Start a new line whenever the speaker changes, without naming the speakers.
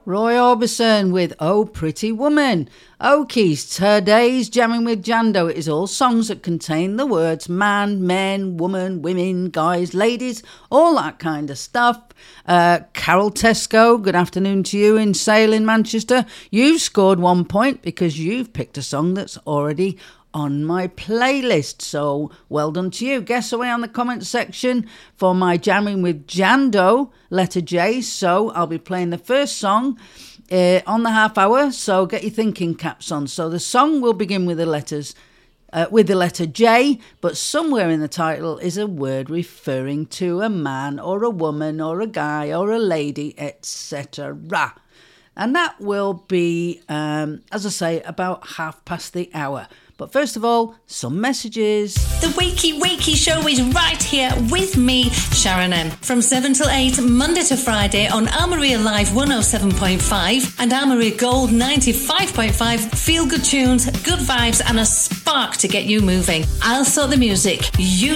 Roy Orbison with Oh Pretty Woman. Okies, Her Days, Jamming with Jando. It is all songs that contain the words man, men, woman, women, guys, ladies, all that kind of stuff. Carol Tesco, good afternoon to you in Sale in Manchester. You've scored 1 point because you've picked a song that's already on my playlist, so well done to you. Guess away on the comment section for my Jamming with Jando, letter J. So I'll be playing the first song on the half hour, so get your thinking caps on. So the song will begin with the letter J, but somewhere in the title is a word referring to a man or a woman or a guy or a lady, etc. And that will be, as I say, about 1:30. But first of all, some messages.
The Wakey Show is right here with me, Sharon M. From 7 till 8, Monday to Friday on Armouria Live 107.5 and Armouria Gold 95.5. Feel good tunes, good vibes and a spark to get you moving. I'll sort the music. You